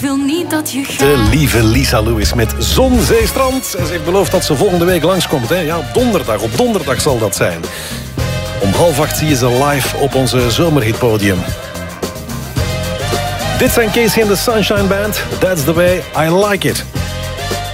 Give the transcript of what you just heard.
Wil niet dat je gaat. De lieve Lisa Lewis met Zon, Zee, Strand. En ze heeft beloofd dat ze volgende week langskomt. Hè? Ja, op donderdag zal dat zijn. Om 7:30 zie je ze live op onze zomerhitpodium. Dit zijn Casey and the Sunshine Band. That's the way I like it.